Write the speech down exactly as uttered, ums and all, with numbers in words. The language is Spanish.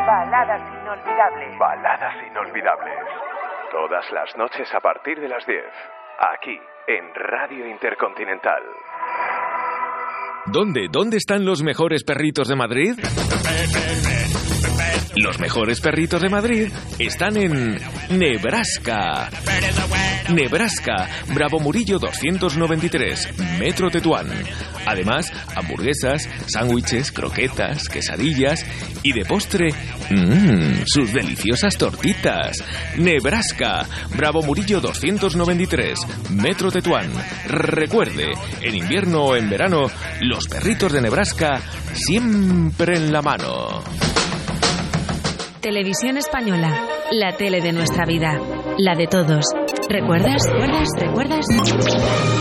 Baladas inolvidables. Baladas inolvidables. Todas las noches a partir de las diez. Aquí, en Radio Intercontinental. ¿Dónde? ¿Dónde están los mejores perritos de Madrid? Los mejores perritos de Madrid están en Nebraska. Nebraska, Bravo Murillo doscientos noventa y tres, Metro Tetuán. Además, hamburguesas, sándwiches, croquetas, quesadillas y de postre, mmm, sus deliciosas tortitas. Nebraska, Bravo Murillo doscientos noventa y tres, Metro Tetuán. Recuerde, en invierno o en verano, los perritos de Nebraska siempre en la mano. Televisión Española, la tele de nuestra vida, la de todos. ¿Recuerdas? ¿Recuerdas? ¿Recuerdas?